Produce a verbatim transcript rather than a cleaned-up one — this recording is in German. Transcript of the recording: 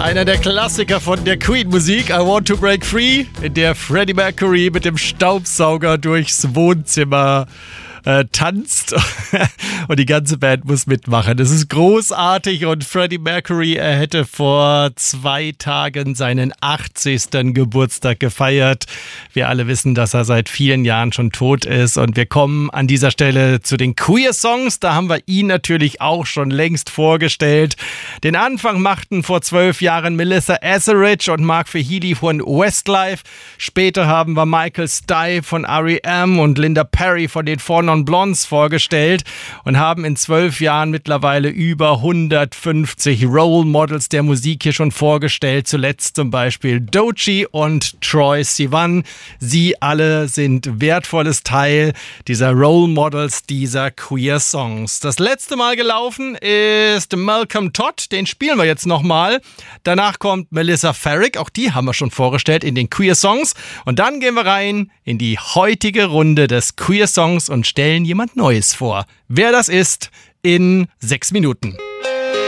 Einer der Klassiker von der Queen-Musik, I Want to Break Free, in der Freddie Mercury mit dem Staubsauger durchs Wohnzimmer äh, tanzt und die ganze Band muss mitmachen. Das ist großartig und Freddie Mercury, er hätte vor zwei Tagen seinen achtzigsten Geburtstag gefeiert. Wir alle wissen, dass er seit vielen Jahren schon tot ist und wir kommen an dieser Stelle zu den Queer-Songs. Da haben wir ihn natürlich auch schon längst vorgestellt. Den Anfang machten vor zwölf Jahren Melissa Etheridge und Mark Fahidi von Westlife. Später haben wir Michael Stipe von R E M und Linda Perry von den Four Non Blondes vorgestellt und haben in zwölf Jahren mittlerweile über hundertfünfzig Role Models der Musik hier schon vorgestellt. Zuletzt zum Beispiel Doechii und Troye Sivan. Sie alle sind wertvolles Teil dieser Role Models dieser Queer Songs. Das letzte Mal gelaufen ist Malcolm Todd, den spielen wir jetzt nochmal. Danach kommt Melissa Farrick, auch die haben wir schon vorgestellt in den Queer Songs. Und dann gehen wir rein in die heutige Runde des Queer Songs und stellen jemand Neues vor. Wer das ist, in sechs Minuten.